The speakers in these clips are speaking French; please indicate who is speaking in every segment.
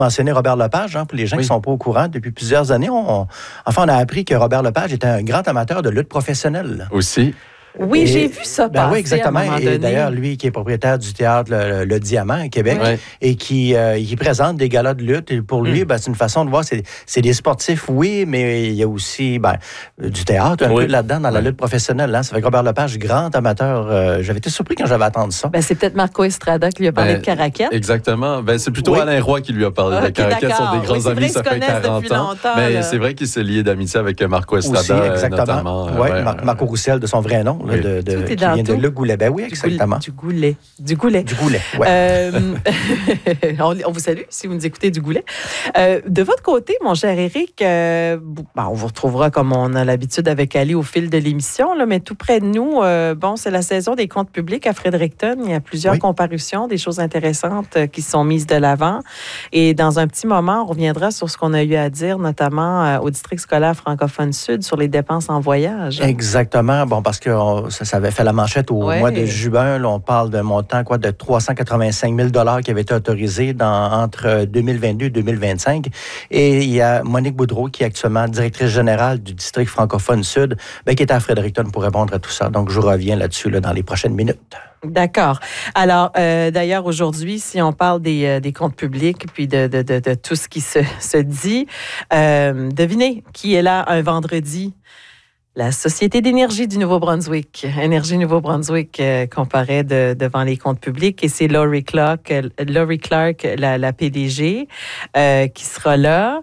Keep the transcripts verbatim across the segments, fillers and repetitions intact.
Speaker 1: mentionner Robert Lepage, hein, pour les gens
Speaker 2: oui.
Speaker 1: qui ne sont pas au courant. Depuis plusieurs années, on, on, enfin, on a appris que Robert Lepage était un grand amateur de lutte professionnelle.
Speaker 2: Aussi.
Speaker 3: Oui,
Speaker 1: et,
Speaker 3: j'ai vu ça
Speaker 1: ben
Speaker 3: passer
Speaker 1: oui, exactement.
Speaker 3: à un moment
Speaker 1: Et
Speaker 3: donné.
Speaker 1: d'ailleurs, lui qui est propriétaire du théâtre Le, le Diamant à Québec
Speaker 2: ouais.
Speaker 1: et qui, euh, qui présente des galas de lutte. Et pour lui, mm. ben, c'est une façon de voir, c'est, c'est des sportifs, oui, mais il y a aussi ben, du théâtre un oui. peu là-dedans dans ouais. la lutte professionnelle. Hein. Ça fait que Robert Lepage, grand amateur, euh, j'avais été surpris quand j'avais entendu ça.
Speaker 3: Ben, c'est peut-être Marco Estrada qui lui a parlé
Speaker 2: ben,
Speaker 3: de Caraquette.
Speaker 2: Exactement. Ben, c'est plutôt oui. Alain Roy qui lui a parlé.
Speaker 3: Okay,
Speaker 2: de Caraquette sont des grands
Speaker 3: oui,
Speaker 2: amis, ça fait quarante ans. Mais
Speaker 3: là.
Speaker 2: c'est vrai qu'il s'est lié d'amitié avec Marco Estrada,
Speaker 1: aussi, exactement.
Speaker 2: notamment.
Speaker 1: Oui, ouais, Mar- Marco Roussel, de son vrai nom, oui. là, de, de, qui vient tout. de Le Goulet. Ben oui, exactement.
Speaker 3: Du Goulet. Du Goulet.
Speaker 1: Du Goulet, oui.
Speaker 3: Euh, on, on vous salue si vous nous écoutez du Goulet. Euh, de votre côté, mon cher Éric, euh, ben, on vous retrouvera comme on a l'habitude avec Ali au fil de l'émission, là, mais tout près de nous, euh, bon, c'est la saison des comptes publics à Fredericton. Il y a plusieurs oui. comparutions, des choses intéressantes euh, qui sont mises de l'avant. Et dans un petit moment, on reviendra sur ce qu'on a eu à dire, notamment euh, au district scolaire francophone sud, sur les dépenses en voyage.
Speaker 1: Exactement. Bon, parce que on, ça, ça avait fait la manchette au ouais. mois de juin. Là, on parle d'un montant quoi, de trois cent quatre-vingt-cinq mille dollars qui avait été autorisé dans, entre deux mille vingt-deux et deux mille vingt-cinq. Et il y a Monique Boudreau, qui est actuellement directrice générale du district francophone sud, bien, qui est à Fredericton pour répondre à tout ça. Donc, je reviens là-dessus là, dans les prochaines minutes.
Speaker 3: D'accord. Alors, euh, d'ailleurs, aujourd'hui, si on parle des, euh, des comptes publics puis de, de, de, de tout ce qui se, se dit, euh, devinez qui est là un vendredi? La Société d'énergie du Nouveau-Brunswick, Énergie Nouveau-Brunswick, euh, comparaît de, devant les comptes publics, et c'est Laurie Clark, euh, Laurie Clark, la, la P D G, euh, qui sera là.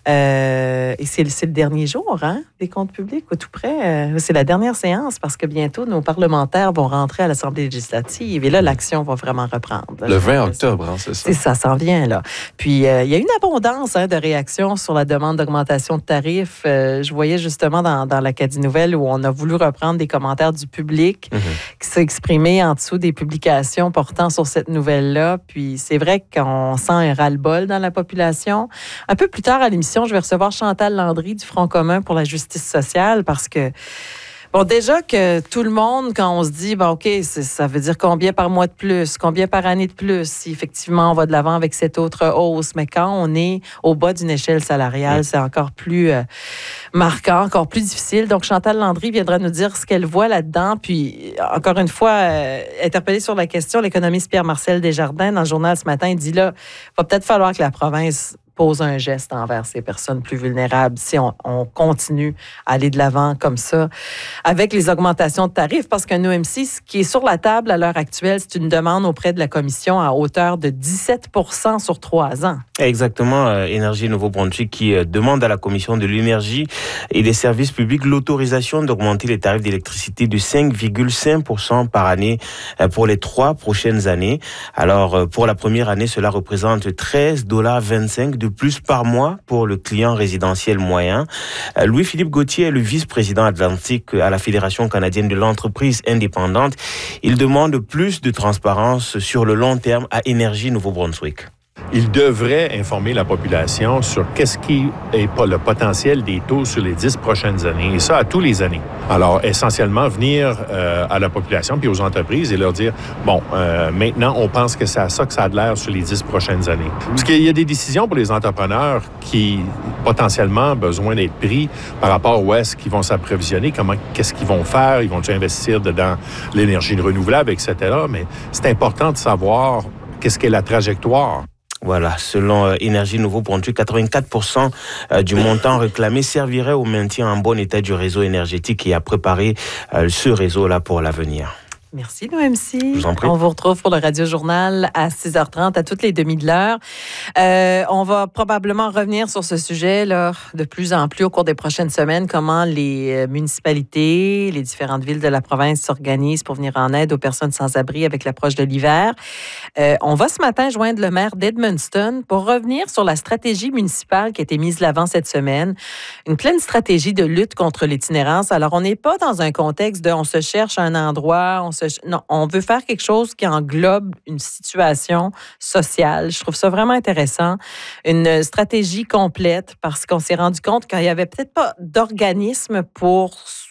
Speaker 3: Euh, et c'est, c'est le dernier jour, hein, des comptes publics, ou tout près. Euh, c'est la dernière séance, parce que bientôt, nos parlementaires vont rentrer à l'Assemblée législative, et là, l'action va vraiment reprendre.
Speaker 2: Le vingt octobre, hein, c'est ça.
Speaker 3: C'est ça, ça s'en vient, là. Puis, euh, il y a une abondance hein, de réactions sur la demande d'augmentation de tarifs. Euh, je voyais justement dans, dans l'Acadie Nouvelle où on a voulu reprendre des commentaires du public mm-hmm. qui s'est exprimé en dessous des publications portant sur cette nouvelle-là. Puis c'est vrai qu'on sent un ras-le-bol dans la population. Un peu plus tard à l'émission, je vais recevoir Chantal Landry du Front commun pour la justice sociale parce que bon, déjà que tout le monde, quand on se dit, bon, OK, c'est, ça veut dire combien par mois de plus, combien par année de plus, si effectivement on va de l'avant avec cette autre hausse. Mais quand on est au bas d'une échelle salariale, oui. c'est encore plus euh, marquant, encore plus difficile. Donc, Chantal Landry viendra nous dire ce qu'elle voit là-dedans. Puis, encore une fois, euh, interpellée sur la question, l'économiste Pierre-Marcel Desjardins, dans le journal ce matin, il dit là, il va peut-être falloir que la province pose un geste envers ces personnes plus vulnérables si on, on continue à aller de l'avant comme ça avec les augmentations de tarifs, parce qu'un O M C, ce qui est sur la table à l'heure actuelle, c'est une demande auprès de la Commission à hauteur de dix-sept pour cent sur trois ans.
Speaker 4: Exactement, euh, Énergie Nouveau-Brunswick qui euh, demande à la Commission de l'énergie et des services publics l'autorisation d'augmenter les tarifs d'électricité de cinq virgule cinq pour cent par année euh, pour les trois prochaines années. Alors, euh, pour la première année, cela représente treize dollars vingt-cinq de plus par mois pour le client résidentiel moyen. Euh, Louis-Philippe Gauthier est le vice-président Atlantique à la Fédération canadienne de l'entreprise indépendante. Il demande plus de transparence sur le long terme à Énergie Nouveau-Brunswick.
Speaker 5: Il devrait informer la population sur qu'est-ce qui est pas le potentiel des taux sur les dix prochaines années, et ça à tous les années. Alors, essentiellement, venir euh, à la population puis aux entreprises et leur dire, bon, euh, maintenant, on pense que c'est à ça que ça a de l'air sur les dix prochaines années. Parce qu'il y a des décisions pour les entrepreneurs qui, potentiellement, ont besoin d'être pris par rapport où est-ce qu'ils vont s'approvisionner, comment, qu'est-ce qu'ils vont faire, ils vont-ils investir dedans l'énergie renouvelable, et cetera. Mais c'est important de savoir qu'est-ce qu'est la trajectoire.
Speaker 4: Voilà, selon euh, Énergie Nouveau-Brunswick, quatre-vingt-quatre pour cent euh, du montant réclamé servirait au maintien en bon état du réseau énergétique et à préparer euh, ce réseau-là pour l'avenir.
Speaker 3: Merci, l'O M C.
Speaker 4: Je vous en prie.
Speaker 3: On vous retrouve pour le Radio Journal à six heures trente, à toutes les demi de l'heure. Euh, on va probablement revenir sur ce sujet là, de plus en plus au cours des prochaines semaines, comment les municipalités, les différentes villes de la province s'organisent pour venir en aide aux personnes sans abri avec l'approche de l'hiver. Euh, on va ce matin joindre le maire d'Edmundston pour revenir sur la stratégie municipale qui a été mise de l'avant cette semaine. Une pleine stratégie de lutte contre l'itinérance. Alors, on n'est pas dans un contexte de on se cherche un endroit, on se Non, on veut faire quelque chose qui englobe une situation sociale. Je trouve ça vraiment intéressant. Une stratégie complète parce qu'on s'est rendu compte qu'il n'y avait peut-être pas d'organisme pour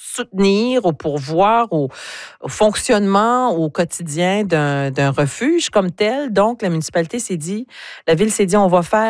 Speaker 3: soutenir, au pourvoir, au, au fonctionnement au quotidien d'un, d'un refuge comme tel. Donc, la municipalité s'est dit, la ville s'est dit, on va faire